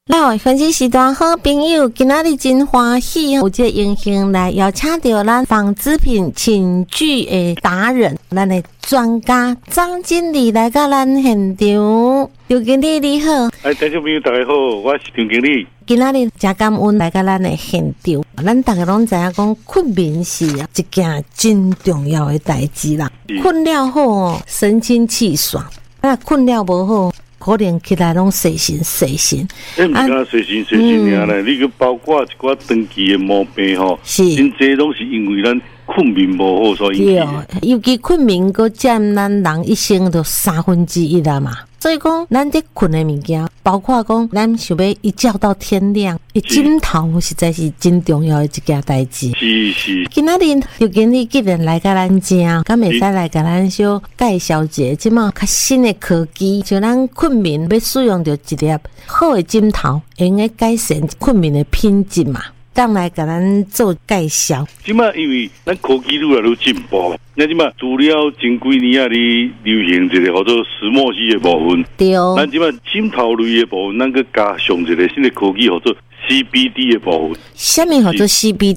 来，分析时段好朋友，今仔日真欢喜，有这荣幸来邀请到咱纺织品寝具的达人，咱的专家张经理来到咱现场。张经理你好， 听众朋友大家好，我是张经理。 今仔日真感恩来到咱的现场，咱大家拢知影讲困眠是一件真重要的代志啦。困了好哦，神清气爽；那困了无好。可能起来拢细心。 唔敢细心尔咧，你个包括一寡长期的毛病吼，真侪拢是因为咱困眠无好所引起的。 尤其困眠佫占咱人一生的1/3啦嘛。所以讲，咱在困的物件，包括讲咱想要一觉到天亮，枕头实在是真重要的一件代志。 是。 今仔日就经理既然来到咱家，敢袂使来甲咱小介绍者，即马较新的科技，像咱困眠要使用到一粒好的枕头，会用改善困眠的品质嘛。当来甲咱做介绍。 即马因为咱科技愈来愈进步，那即马除了前几年啊，你流行一个叫做石墨烯的部分， 对。 咱即马枕头类的部分，咱佮加上一个新的科技，叫做 CBD 的部分。 什么叫做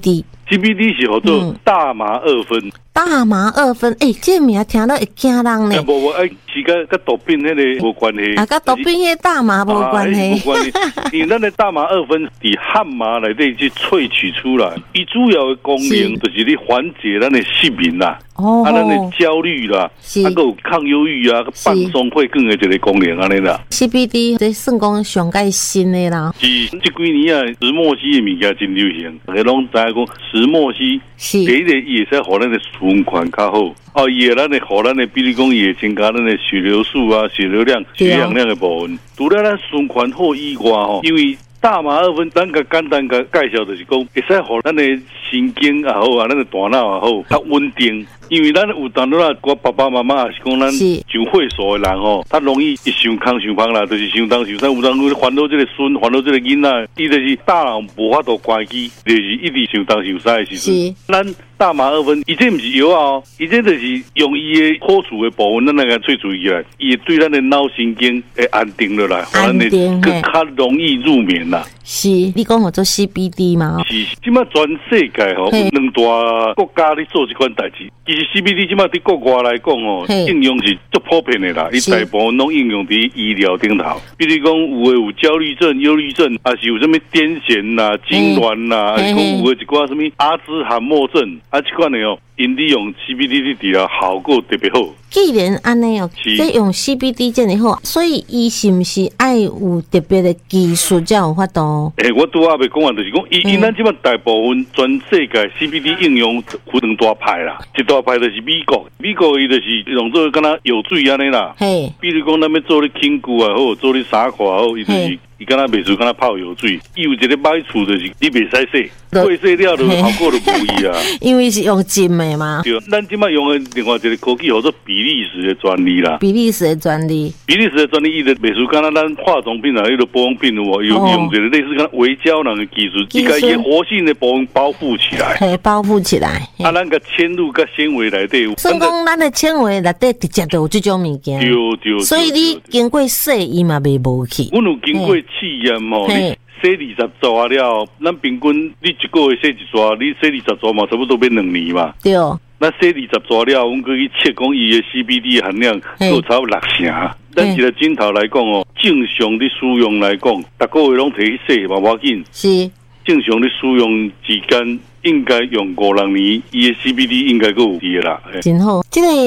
CBD？CBD 是叫做大麻二酚。 大麻二酚，这名听到会惊人呢。 无，是甲毒品迄个无关系。 甲毒品迄大麻无关系。 无关系，因为咱的大麻二酚伫汉麻内底去萃取出来，伊主要的功能就是你缓解咱的失眠啦，咱的焦虑啦，还有抗忧郁啊、放松会更的一个功能安尼啦。 CBD 这算讲上界新的啦。 是这几年啊，石墨烯的物件真流行，大家拢知影讲石墨烯，第一个伊会使互咱的循环较好。伊会咱的互咱的，比如讲伊会增加咱的血流素啊、血流量、血氧量的部分。除了咱循环好以外吼，因为大麻二酚，咱个简单个介绍就是讲，会使互咱的神经也好啊，咱的大脑也好，较稳定。因为咱有当啦，我爸爸妈妈也是讲咱上会所的人吼，他容易一想空想芳啦，就是想东想西，有当烦恼这个孙，烦恼这个囡仔，伊就是大脑无法度关机，就是一直想东想西的时阵，咱大麻二酚，伊这不是药啊哦，伊这就是用伊的好处的部分，咱来个萃取起来，伊会对咱的脑神经会安定落来， 安定， 更较容易入眠啦。 是，你讲叫做 CBD 嘛？ 是，即马全世界吼，有两大国家咧做这款代志。其实 CBD 即马伫国外来讲吼，应用是足普遍的啦。伊大部分拢应用伫医疗顶头，比如讲有焦虑症、忧郁症，还是有什么癫痫啦、痉挛啦，还是讲有一寡什么阿兹海默症，这款的哦。因利用 CBD 治疗效果特别好。 既然安尼哦，即用 CBD 这么好，所以伊是不是爱有特别的技术才有法度？ 我拄仔要讲完就是讲，因咱即马大部分全世界 CBD 应用分两大派啦，一大派就是美国伊就是用做敢若药水安尼啦。比如讲咱要做咧轻骨啊，或做咧沙块啊，伊就是。伊敢若袂输，敢若泡药水。伊有一个歹处就是你袂使洗，洗了就效果就无异啊。 因为是用浸的嘛。 对，咱即摆用的另外一个科技叫做比利时的专利啦。 比利时的专利， 伊就袂输，敢若咱化妆品啊，迄个保养品有用一个类似敢微胶囊的技术，伊甲伊活性的部分包覆起来。 包覆起来。 咱个嵌入甲纤维内底。 所以讲，咱的纤维内底直接就有这种物件。 对。 所以你经过洗，伊嘛袂无去。 阮有经过试验吼，你洗20撮了，咱平均你一个月洗一撮，你洗20撮嘛，差不多要2年嘛。 对。 那洗20撮了，阮可以测讲伊的 CBD 含量有超60%。咱一个枕头来讲哦，正常的使用来讲，逐个月拢摕去洗嘛，无要紧。 是。 正常的使用时间应该用5-6年，伊的 CBD 应该够有的啦。 真好，这个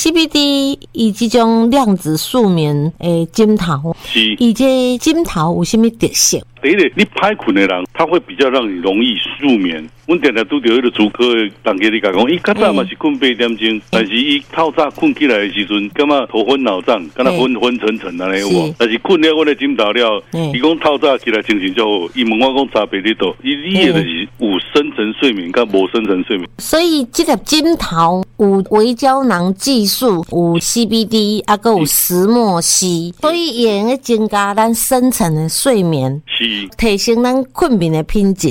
CBD 以这种量子睡眠的枕头，伊这枕头有什么特色？ 第一个，你歹困的人，他会比较让你容易入眠。阮常常拄到迄个主科的人家，你讲，伊较早嘛是困8点钟，但是伊透早困起来的时阵，感觉头昏脑胀，敢若昏昏沉沉安尼有。但是困了阮的枕头了，伊讲透早起来精神就好。伊问我讲差别伫倒，伊的就是有深层睡眠，甲无深层睡眠。 所以这个枕头有微胶囊技术，有 CBD， 还有石墨烯，所以也能增加咱深层的睡眠， 是提升咱困眠的品质。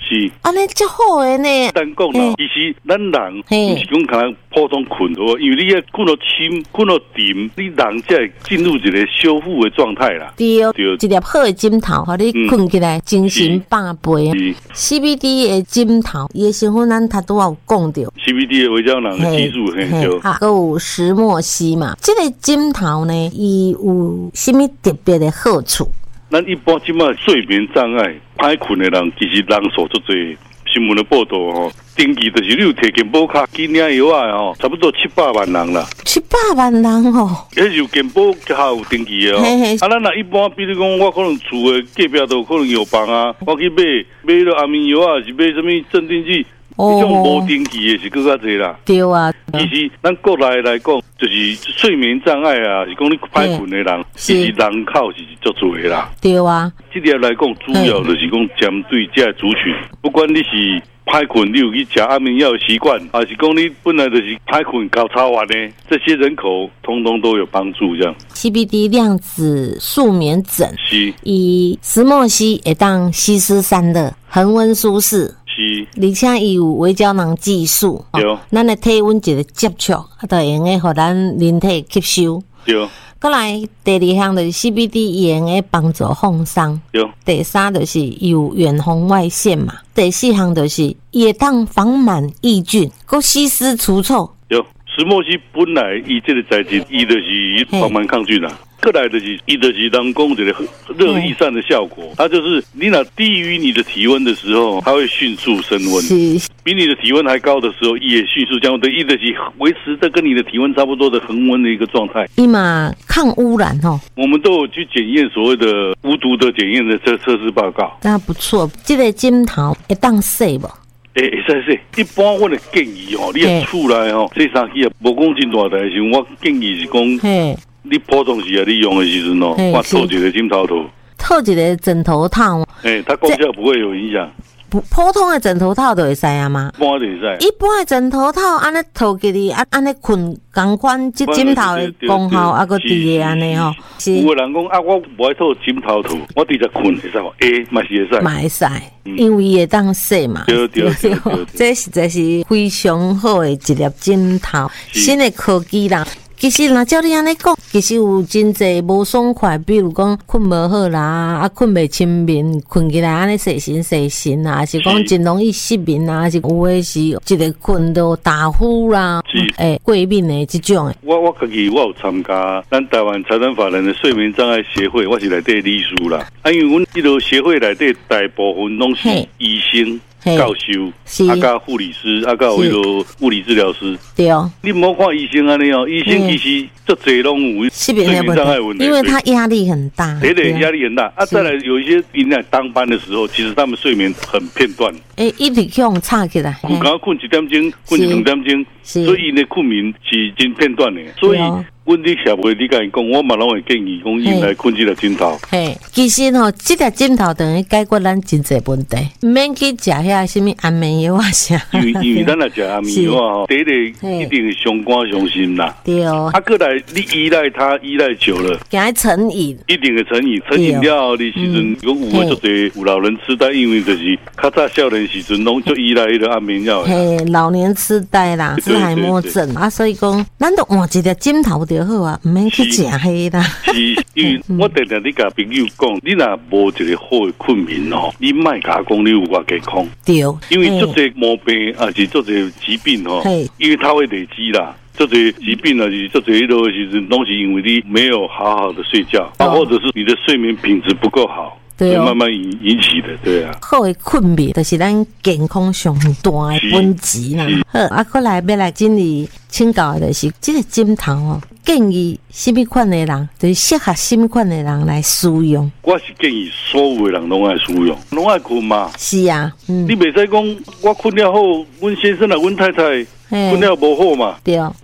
是， 安尼足好诶呢。 咱讲啦，其实咱人不是讲可能普通困的，因为你要困到深、困到沉，你人才会进入一个修复的状态啦。 对，一粒好的枕头，互你困起来精神百倍。CBD 的枕头，伊的成分咱头拄有讲到 CBD 的微胶囊的技术很对， 还有石墨烯嘛。这个枕头呢，伊有什么特别的好处？ 咱一般即马睡眠障碍、歹困的人，其实人数足多。新闻的报道吼，登记就是你有摕健保卡去领药啊吼，差不多700万人啦。 700万人哦， 迄就健保卡有登记的哦。咱若一般，比如讲，我可能厝的隔壁都可能药房啊，我去买了安眠药啊，是买什么镇定剂。这种无登记的是更加多啦。 对啊， 其实咱国内来讲，就是睡眠障碍啊，是讲你歹困的人，其实人口是足多的啦。 对啊， 这点来讲，主要就是讲针对这个族群，不管你是歹困，你有去吃安眠药的习惯，还是讲你本来就是歹困搞超完的，这些人口通通都有帮助。这样 CBD 量子助眠枕， 是以石墨烯会当吸湿散热，恒温舒适。而且伊有微胶囊技术，咱的体温一个接触，就会用个互咱人体吸收。 对。 再来第二项就是 CBD 用个帮助放松。第三就是有远红外线嘛。第四项就是伊会当防螨抑菌，佮吸湿除臭。 石墨烯本来伊这个材质，伊就是防螨抗菌啦。过来的是，伊就是人工一个热易散的效果，它就是你若低于你的体温的时候，它会迅速升温；比你的体温还高的时候，也迅速降温。对，伊就是维持在跟你的体温差不多的恒温的一个状态。 伊嘛抗污染哦， 我们都有去检验所谓的无毒的检验的测试报告。 那不错，这个枕头会当洗无？ 会使。一般我的建议吼，你要厝内吼，洗衫机啊，无讲真大台时，我建议是讲。你普通时啊，你用的时阵哦，我套一个枕头套， 套一个枕头套， 它功效不会有影响。 普通的枕头套就会使啊吗？ 一般就会使。 一般的枕头套安尼套起哩，安尼困同款，即枕头的功效啊，个伫个安尼吼。 有个人讲啊，我无爱套枕头套，我直接困会使无？嘛是会使。嘛会使，因为伊会当洗嘛。 对。 这实在是非常好的一粒枕头，新的科技啦。其实若照你安尼讲，其实有真侪无爽快，比如讲困无好啦，困袂清眠，困起来安尼洗神啊，还是讲真容易失眠啊，还是有诶是一个困到打呼啦，过敏诶这种诶。 我家己我有参加咱台湾财产法人的睡眠障碍协会，我是内底理事啦。因为阮这个协会内底大部分拢是医生。教授，甲护理师，甲有迄个物理治疗师。对哦，你莫看医生安尼哦，医生其实足侪拢有睡眠障碍问题， 因为他压力很大。 对，压力很大。再来有一些因在当班的时候，其实他们睡眠很片段。 一直用插起来， 刚刚困1点钟，困2点钟，所以因的困眠是真片段的。所以。阮伫社会，你甲伊讲，我嘛拢会建议讲，用来困这个枕头。 其实吼，这个枕头等于解决咱真侪问题，免去食遐什么安眠药啊啥。 因为咱来食安眠药吼，第一个一定是伤肝伤心啦。对哦。过来你依赖它依赖久了， 惊成瘾， 一定会成瘾。成瘾了后，你时阵有诶足侪有老人痴呆，因为就是较早少年时阵拢就依赖迄个安眠药。 老年痴呆啦，斯海默症啊，所以讲，咱都换一个枕头就好啊，唔免去食迄啦。 是，因为我常常你甲朋友讲，你若无一个好的困眠哦，你莫甲讲你有偌健康。对，因为足侪毛病啊，是足侪疾病哦，因为它会累积啦。这些疾病啊，是这些都是东西，因为你没有好好的睡觉，或者是你的睡眠品质不够好。对慢慢引起的，对啊。好的困眠就是咱健康上大的本质啦。好，过来要来经理请教的就是这个枕头哦，建议什么款的人，就是适合什么款的人来使用。 我是建议所有的人拢爱使用，拢爱困嘛。 是啊， 你袂使讲我困了好，阮先生啊，阮太太困了无好嘛。对。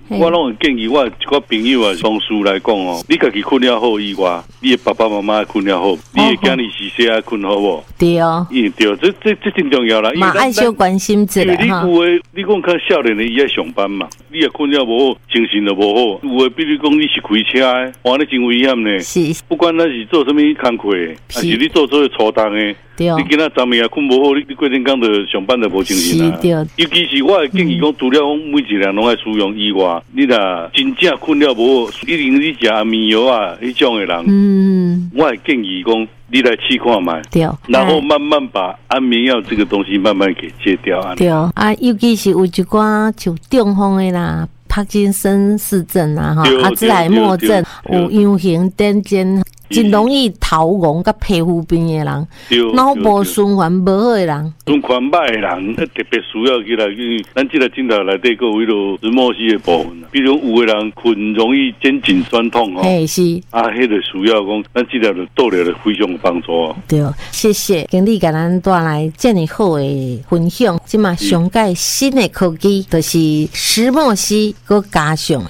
我拢会建议我一个朋友啊、同事来讲哦，你家己困了好以外，你的爸爸妈妈困了好，你的家里是谁啊困好不？ 对哦， 对，这真重要啦。 嘛爱小关心一下哈。 因为你讲看少年的伊爱上班嘛，你也困了无好，精神就无好。有的比如讲你是开车的，哇，你真危险呢。 是， 不管咱是做什么工课，还是你做所有粗重的。 对， 你今仔昨暝也困无好，你过天讲就上班就无精神啦。尤其是我会建议讲，除了讲每一个人拢爱使用以外，你若真正困了无好，一定你食安眠药啊，迄种的人，我会建议讲，你来试看卖，然后慢慢把安眠药这个东西慢慢给戒掉。 对啊，尤其是有一寡像中风的啦。帕金森氏症啊，阿兹海默症，有样型癫痫，真容易头晕甲皮肤病的人，脑部循环无好的人， 循环歹的人，特别需要起来，因为咱这个镜头内底个有迄个石墨烯的部分，比如有的人困容易肩颈酸痛哦，是迄个需要讲，咱这个就做了非常有帮助哦。 对，谢谢经理给咱带来这么好的分享，即嘛上届新的科技就是石墨烯。佮加上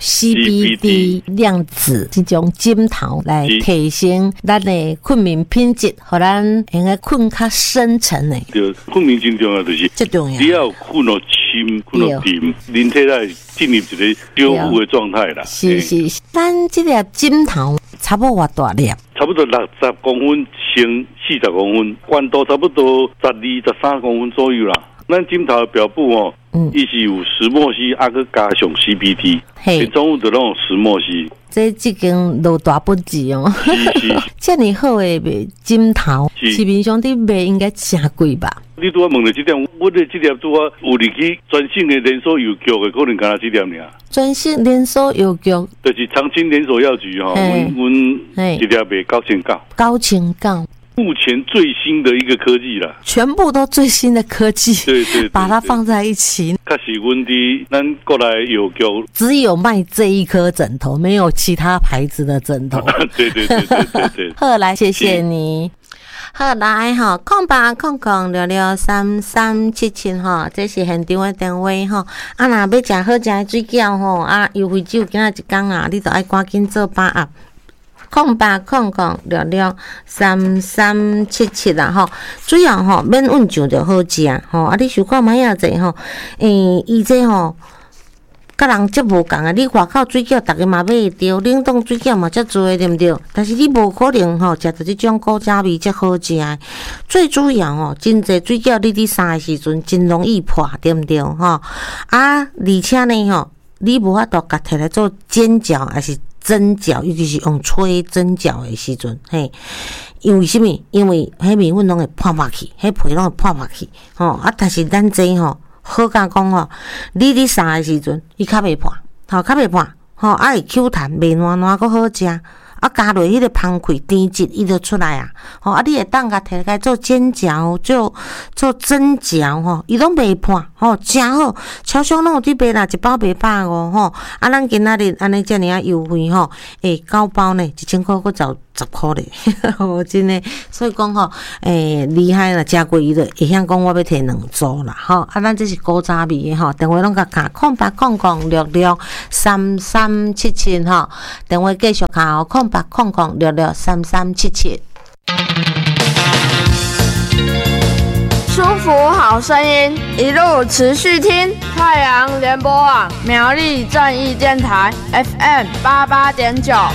CBD 量子这种枕头来提升咱的睡眠品质，互咱应该困较深沉的。 对，睡眠真重要，就是最重要。你要困到深，困到沉，人体来进入一个修复的状态啦。 是，咱这粒枕头差不多偌大粒？ 差不多60公分乘40公分，宽度差不多12、13公分左右啦。咱枕头的表布哦。伊是有石墨烯，佮加上 CBD， 其中有那种石墨烯。 这间老大不止哦，这么好的枕头，市面上你卖应该真贵吧？ 你拄仔问的这点，我的这点拄仔有入去专线的连锁药局的，可能干那这点尔。 专线连锁药局， 就是长青连锁药局哈，阮这点卖 9900。 目前最新的一个科技啦， 全部都最新的科技， 对， 把它放在一起。 确实，阮伫咱过来药局只有卖这一颗枕头，没有其他牌子的枕头。 对。 好，来，谢谢你。好，来哈，0800663377哈，这是现场的电话哈。啊，若要食好食的水饺吼，啊，优惠只有今仔一天啊，你就爱赶紧做把握。0800663377啦吼，主要吼免温上就好食吼，啊你想看买啊者吼，伊这吼甲人则无共啊，你外口水饺逐个嘛买会着，冷冻水饺嘛则做对毋对？但是你无可能吼食到即种古早味则好食的，最主要吼真济水饺你伫生的时阵真容易破，对毋对吼？啊，而且呢吼，你无法度甲摕来做煎饺还是蒸饺，尤其是用吹蒸饺的时阵，嘿，因为什么？因为迄面粉拢会破去，迄皮拢会破去，吼啊！但是咱这吼，好甲讲吼，你伫杀的时阵，伊较袂破，较袂破，吼啊会 Q 弹，袂烂烂阁好食。啊，加落迄个芳气甜质，伊就出来啊！吼啊，你会当甲摕来做煎饺，做蒸饺吼，伊拢袂破，吼，真好。超商拢有伫卖啦，一包850吼。啊，咱今仔日安尼遮尔啊优惠吼，9包呢，1000块阁10块咧，真诶。所以讲吼，厉害啦，诚贵伊就会晓讲我要摕2组啦，吼。啊，咱这是古早味诶吼，电话拢甲卡0800663377吼，电话继续卡哦0800663377。 舒服好声音，一路持续听太阳联播网苗栗正义电台 FM 88.9。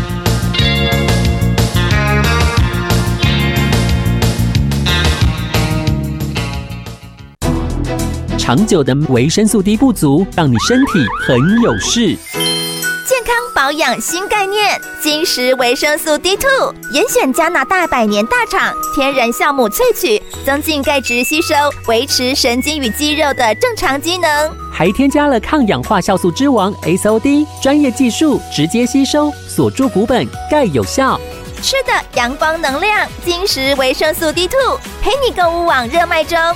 长久的维生素 D 不足，让你身体很有事。 健康保养新概念，金石维生素 D2， 严选加拿大100年大厂天然酵母萃取，增进钙质吸收，维持神经与肌肉的正常机能。 还添加了抗氧化酵素之王 SOD， 专业技术直接吸收，锁住骨本，钙有效。 吃的阳光能量，金石维生素 D2， 陪你购物网热卖中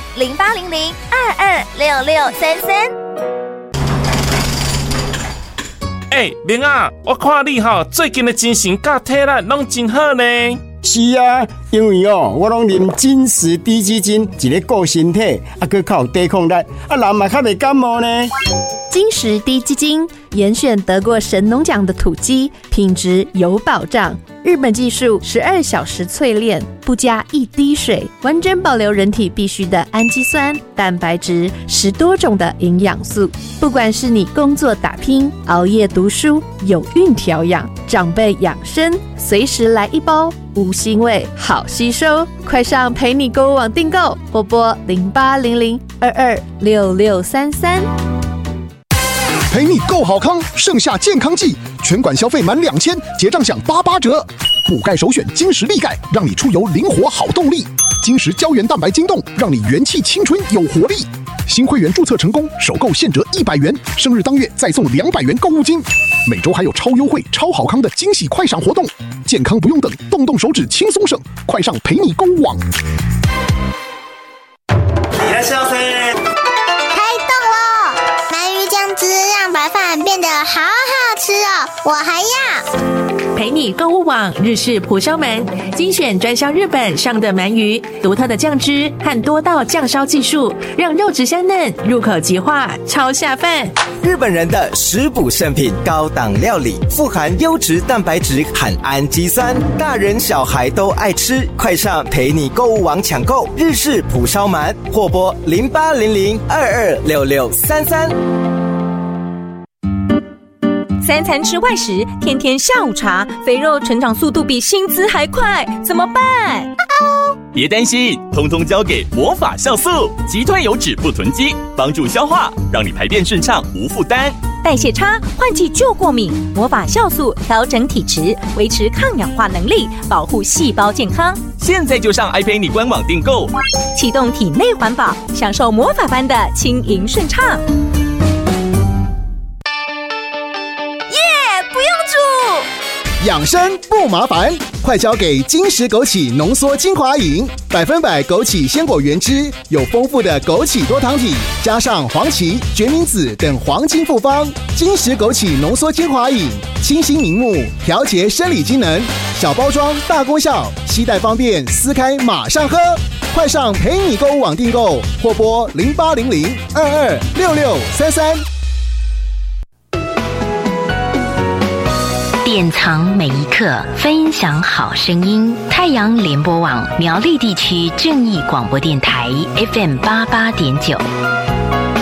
，0800226633。 明啊，我看你最近的精神甲体力拢真好呢。 是啊，因为我拢啉金石低基金，一个顾身体，还佫较有抵抗力，人嘛较袂感冒呢。 金石低基金严选得过神农奖的土鸡，品质有保障。日本技术12小时淬炼，不加一滴水，完整保留人体必需的氨基酸、蛋白质，10多种的营养素。不管是你工作打拼、熬夜读书、有孕调养、长辈养生，随时来一包，无腥味，好吸收。快上陪你购物网订购，拨拨0800226633。 陪你购好康，盛夏健康季，全馆消费满2000，结账享88折。补钙首选金石力钙，让你出游灵活好动力。金石胶原蛋白晶冻，让你元气青春有活力。新会员注册成功，首购现折100元，生日当月再送200元购物金。每周还有超优惠、超好康的惊喜快闪活动，健康不用等，动动手指轻松省，快上陪你购物网。 いらっしゃいませ。 开动了！鳗鱼酱汁让白饭变得好好吃哦，我还要。 陪你购物网日式蒲烧鳗，精选专销日本上的鳗鱼，独特的酱汁和多道酱烧技术，让肉质香嫩，入口即化，超下饭。 日本人的食补圣品，高档料理，富含优质蛋白质和氨基酸，大人小孩都爱吃。快上陪你购物网抢购日式蒲烧鳗，或拨0800226633。 3餐吃外食，天天下午茶，肥肉成长速度比薪资还快，怎么办？ 别担心，通通交给魔法酵素，击退油脂不囤积，帮助消化，让你排便顺畅无负担。 代谢差，换季就过敏，魔法酵素调整体质，维持抗氧化能力，保护细胞健康。 现在就上爱陪你官网订购， 启动体内环保，享受魔法般的轻盈顺畅。 养生不麻烦，快交给金石枸杞浓缩精华饮，100%枸杞鲜果原汁，有丰富的枸杞多糖体，加上黄芪、决明子等黄金复方。金石枸杞浓缩精华饮，清新明目，调节生理机能，小包装大功效，携带方便，撕开马上喝。快上陪你购物网订购，或拨0800226633。 典藏每一刻，分享好声音。太阳联播网苗栗地区正义广播电台 FM88.9。